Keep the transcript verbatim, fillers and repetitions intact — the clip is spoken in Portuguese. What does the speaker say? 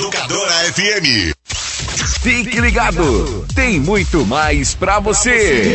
Educadora F M. Fique ligado, tem muito mais pra você.